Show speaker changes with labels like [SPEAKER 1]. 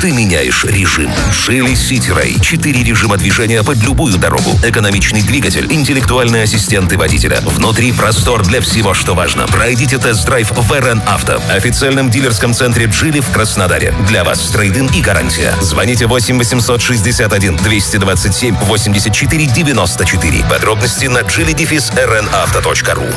[SPEAKER 1] ты меняешь режим. Geely City-Ray. 4 режима движения под любую дорогу. Экономичный двигатель, интеллектуальные ассистенты водителя. Внутри простор для всего, что важно. Пройдите тест-драйв в РН Авто. Официальном дилерском центре Geely в Краснодаре. Для вас трейд-ин и гарантия. Звоните 8 861 227 84 94. Подробности на geely-rnauto.ru.